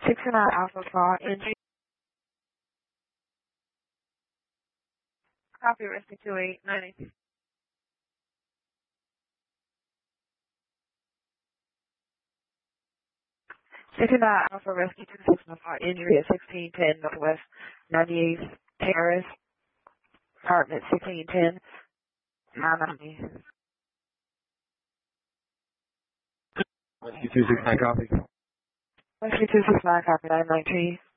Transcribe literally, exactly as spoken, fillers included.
sixty-nine Alpha Far Entry. Copy rescue two eight ninety. sixty-nine Alpha Rescue two six one four injury at sixteen ten Northwest ninety-eighth Terrace, apartment sixteen ten, nine ninety. Rescue two six nine copy. Rescue two six nine copy nine nineteen.